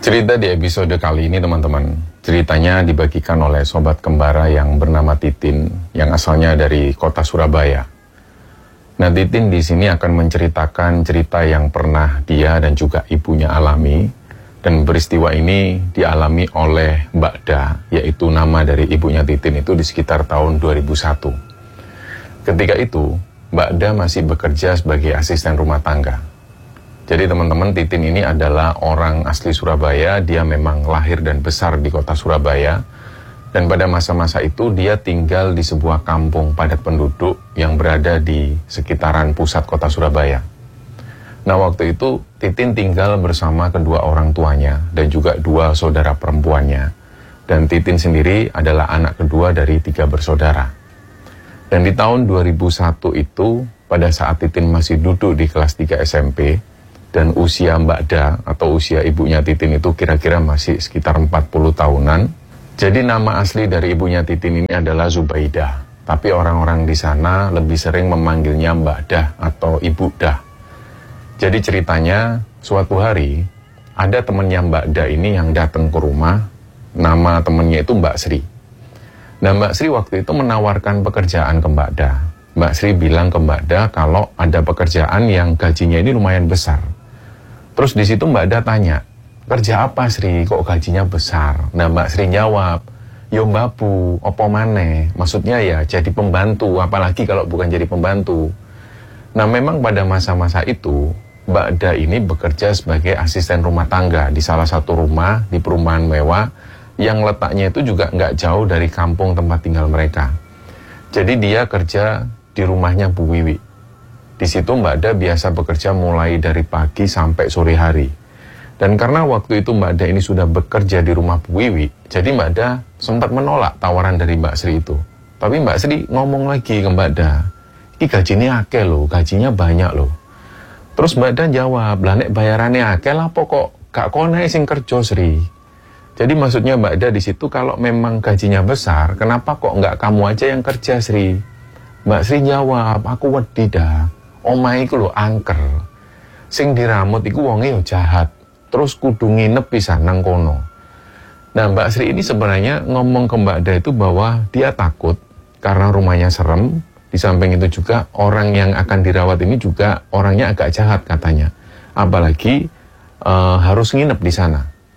Cerita di episode kali ini teman-teman, ceritanya dibagikan oleh sobat kembara yang bernama Titin, yang asalnya dari kota Surabaya. Nah, Titin di sini akan menceritakan cerita yang pernah dia dan juga ibunya alami, dan peristiwa ini dialami oleh Mbak Da, yaitu nama dari ibunya Titin itu di sekitar tahun 2001. Ketika itu, Mbak Da masih bekerja sebagai asisten rumah tangga. Jadi teman-teman, Titin ini adalah orang asli Surabaya, dia memang lahir dan besar di kota Surabaya. Dan pada masa-masa itu dia tinggal di sebuah kampung padat penduduk yang berada di sekitaran pusat kota Surabaya. Nah, waktu itu Titin tinggal bersama kedua orang tuanya dan juga dua saudara perempuannya. Dan Titin sendiri adalah anak kedua dari 3 bersaudara. Dan di tahun 2001 itu, pada saat Titin masih duduk di kelas 3 SMP, dan usia Mbak Da atau usia ibunya Titin itu kira-kira masih sekitar 40 tahunan. Jadi nama asli dari ibunya Titin ini adalah Zubaidah. Tapi orang-orang di sana lebih sering memanggilnya Mbak Da atau Ibu Da. Jadi ceritanya, suatu hari ada temannya Mbak Da ini yang datang ke rumah. Nama temannya itu Mbak Sri. Nah, Mbak Sri waktu itu menawarkan pekerjaan ke Mbak Da. Mbak Sri bilang ke Mbak Da kalau ada pekerjaan yang gajinya ini lumayan besar. Terus di situ Mbak Da tanya, kerja apa Sri, kok gajinya besar? Nah, Mbak Sri jawab, yo mbabu, opo maneh? Maksudnya ya jadi pembantu, apalagi kalau bukan jadi pembantu. Nah, memang pada masa-masa itu, Mbak Da ini bekerja sebagai asisten rumah tangga di salah satu rumah di perumahan mewah yang letaknya itu juga nggak jauh dari kampung tempat tinggal mereka. Jadi dia kerja di rumahnya Bu Wiwi. Di situ Mbak Da biasa bekerja mulai dari pagi sampai sore hari. Dan karena waktu itu Mbak Da ini sudah bekerja di rumah Bu Wiwi, jadi Mbak Da sempat menolak tawaran dari Mbak Sri itu. Tapi Mbak Sri ngomong lagi ke Mbak Da, "Ini gajinya akeh loh, gajinya banyak loh." Terus Mbak Da jawab, "Lah nek bayarannya akeh lah pokok gak konehe sing kerja Sri." Jadi maksudnya Mbak Da di situ kalau memang gajinya besar, kenapa kok nggak kamu aja yang kerja Sri? Mbak Sri jawab, "Aku wedi dah. Omahe iku lho angker. Sing diramut iku wonge yo jahat. Terus kudu nginep pisan nang kono." Nah, Mbak Sri ini sebenarnya ngomong ke Mbak Da itu bahwa dia takut karena rumahnya serem. Di samping itu juga orang yang akan dirawat ini juga orangnya agak jahat katanya. Apalagi harus nginep di sana.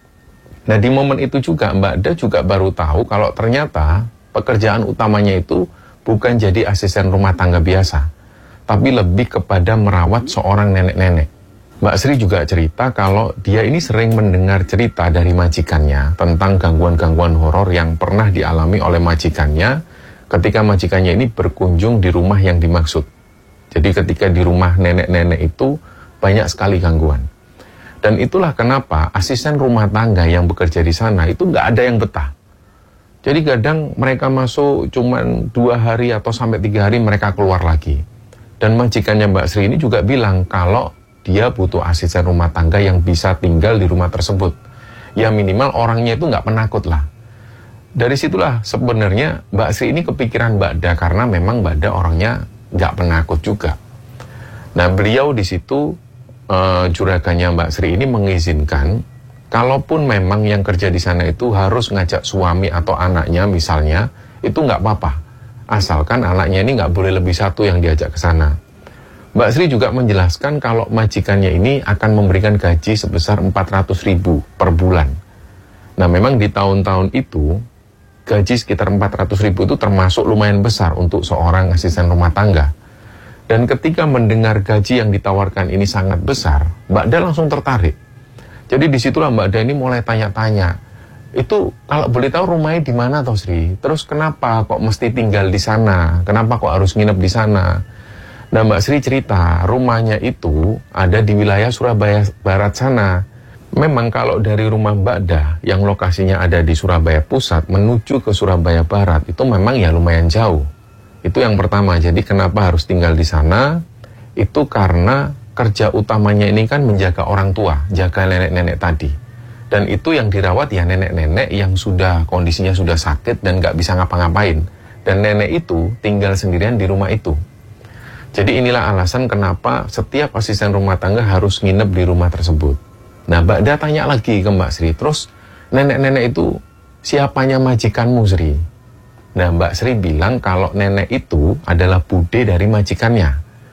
Nah, di momen itu juga Mbak Da juga baru tahu kalau ternyata pekerjaan utamanya itu bukan jadi asisten rumah tangga biasa, tapi lebih kepada merawat seorang nenek-nenek. Mbak Sri juga cerita kalau dia ini sering mendengar cerita dari majikannya tentang gangguan-gangguan horor yang pernah dialami oleh majikannya ketika majikannya ini berkunjung di rumah yang dimaksud. Jadi ketika di rumah nenek-nenek itu banyak sekali gangguan. Dan itulah kenapa asisten rumah tangga yang bekerja di sana itu nggak ada yang betah. Jadi kadang mereka masuk cuman 2 hari atau sampai 3 hari mereka keluar lagi. Dan majikannya Mbak Sri ini juga bilang kalau dia butuh asisten rumah tangga yang bisa tinggal di rumah tersebut. Ya minimal orangnya itu nggak penakut lah. Dari situlah sebenarnya Mbak Sri ini kepikiran Mbak Da karena memang Mbak Da orangnya nggak penakut juga. Nah, beliau di situ juragannya Mbak Sri ini mengizinkan kalaupun memang yang kerja di sana itu harus ngajak suami atau anaknya misalnya, itu nggak apa-apa. Asalkan anaknya ini nggak boleh lebih 1 yang diajak ke sana. Mbak Sri juga menjelaskan kalau majikannya ini akan memberikan gaji sebesar 400.000 per bulan. Nah, memang di tahun-tahun itu, gaji sekitar 400.000 itu termasuk lumayan besar untuk seorang asisten rumah tangga. Dan ketika mendengar gaji yang ditawarkan ini sangat besar, Mbak Da langsung tertarik. Jadi disitulah Mbak Da ini mulai tanya-tanya, itu kalau boleh tahu rumahnya di mana toh Sri? Terus kenapa kok mesti tinggal di sana? Kenapa kok harus nginep di sana? Nah, Mbak Sri cerita, rumahnya itu ada di wilayah Surabaya Barat sana. Memang kalau dari rumah Mbak Da yang lokasinya ada di Surabaya Pusat menuju ke Surabaya Barat itu memang ya lumayan jauh. Itu yang pertama. Jadi kenapa harus tinggal di sana? Itu karena kerja utamanya ini kan menjaga orang tua, jaga nenek-nenek tadi. Dan itu yang dirawat ya nenek-nenek yang sudah kondisinya sudah sakit dan nggak bisa ngapa-ngapain. Dan nenek itu tinggal sendirian di rumah itu. Jadi inilah alasan kenapa setiap asisten rumah tangga harus nginep di rumah tersebut. Nah, Mbak Da tanya lagi ke Mbak Sri, terus nenek-nenek itu siapanya majikanmu, Sri? Nah, Mbak Sri bilang kalau nenek itu adalah bude dari majikannya.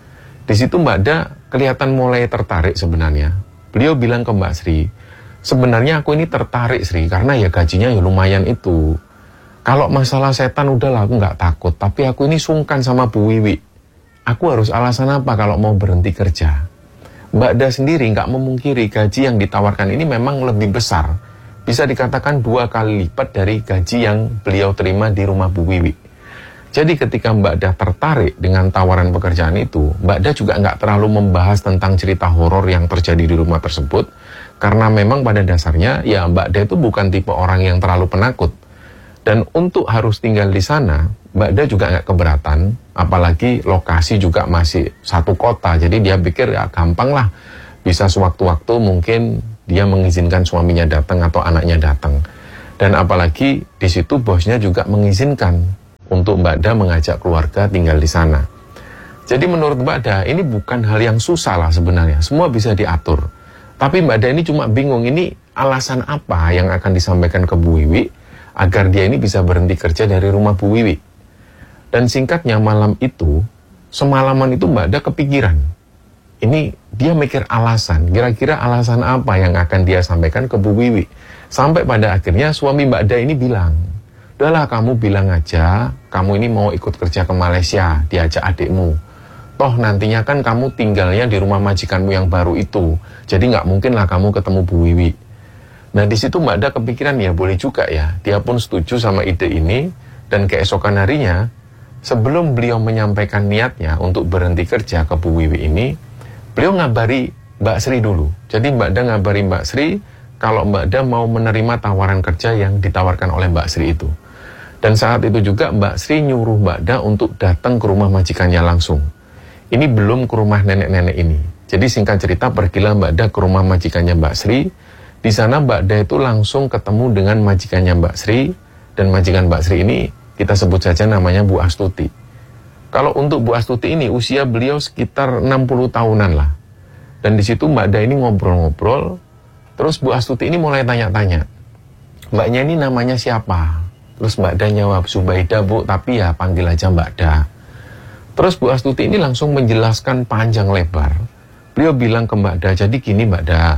Di situ Mbak Da kelihatan mulai tertarik sebenarnya. Beliau bilang ke Mbak Sri, sebenarnya aku ini tertarik, Sri, karena ya gajinya ya lumayan itu. Kalau masalah setan udahlah aku nggak takut, tapi aku ini sungkan sama Bu Wiwi. Aku harus alasan apa kalau mau berhenti kerja? Mbak Da sendiri nggak memungkiri gaji yang ditawarkan ini memang lebih besar. Bisa dikatakan 2 kali lipat dari gaji yang beliau terima di rumah Bu Wiwi. Jadi ketika Mbak Da tertarik dengan tawaran pekerjaan itu, Mbak Da juga nggak terlalu membahas tentang cerita horor yang terjadi di rumah tersebut, karena memang pada dasarnya ya Mbak Da itu bukan tipe orang yang terlalu penakut. Dan untuk harus tinggal di sana, Mbak Da juga nggak keberatan, apalagi lokasi juga masih satu kota, jadi dia pikir ya gampang lah, bisa sewaktu-waktu mungkin dia mengizinkan suaminya datang atau anaknya datang. Dan apalagi di situ bosnya juga mengizinkan untuk Mbak Da mengajak keluarga tinggal di sana. Jadi menurut Mbak Da ini bukan hal yang susah lah sebenarnya, semua bisa diatur. Tapi Mbak Da ini cuma bingung, ini alasan apa yang akan disampaikan ke Bu Wiwi agar dia ini bisa berhenti kerja dari rumah Bu Wiwi. Dan singkatnya malam itu, semalaman itu Mbak Da kepikiran. Ini dia mikir alasan, kira-kira alasan apa yang akan dia sampaikan ke Bu Wiwi. Sampai pada akhirnya suami Mbak Da ini bilang, udahlah kamu bilang aja, kamu ini mau ikut kerja ke Malaysia, diajak adikmu. Toh nantinya kan kamu tinggalnya di rumah majikanmu yang baru itu, jadi nggak mungkin lah kamu ketemu Bu Wiwi. Nah di situ Mbak Da kepikiran ya boleh juga ya, dia pun setuju sama ide ini, dan keesokan harinya, sebelum beliau menyampaikan niatnya untuk berhenti kerja ke Bu Wiwi ini, beliau ngabari Mbak Sri dulu. Jadi Mbak Da ngabari Mbak Sri kalau Mbak Da mau menerima tawaran kerja yang ditawarkan oleh Mbak Sri itu. Dan saat itu juga Mbak Sri nyuruh Mbak Da untuk datang ke rumah majikannya langsung. Ini belum ke rumah nenek-nenek ini. Jadi singkat cerita pergilah Mbak Da ke rumah majikannya Mbak Sri. Di sana Mbak Da itu langsung ketemu dengan majikannya Mbak Sri. Dan majikan Mbak Sri ini kita sebut saja namanya Bu Astuti. Kalau untuk Bu Astuti ini usia beliau sekitar 60 tahunan lah. Dan di situ Mbak Da ini ngobrol-ngobrol, terus Bu Astuti ini mulai tanya-tanya. Mbaknya ini namanya siapa? Terus Mbak Da jawab, Zubaida Bu, tapi ya panggil aja Mbak Da. Terus Bu Astuti ini langsung menjelaskan panjang lebar. Beliau bilang ke Mbak Da, jadi gini Mbak Da,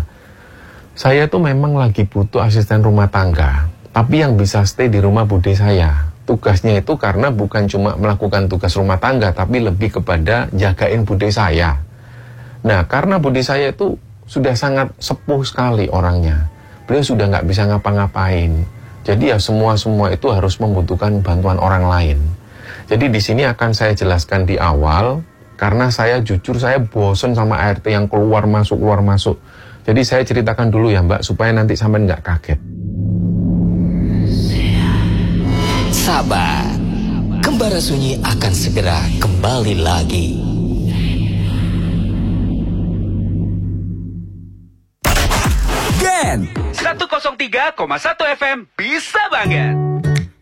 saya tuh memang lagi butuh asisten rumah tangga, tapi yang bisa stay di rumah bude saya. Tugasnya itu karena bukan cuma melakukan tugas rumah tangga, tapi lebih kepada jagain bude saya. Nah, karena bude saya itu sudah sangat sepuh sekali orangnya. Beliau sudah nggak bisa ngapa-ngapain. Jadi ya semua itu harus membutuhkan bantuan orang lain. Jadi di sini akan saya jelaskan di awal, karena saya jujur saya bosen sama ART yang keluar masuk. Jadi saya ceritakan dulu ya Mbak, supaya nanti sampai nggak kaget. Sabar, Kembara Sunyi akan segera kembali lagi. Gen 103,1 FM bisa banget.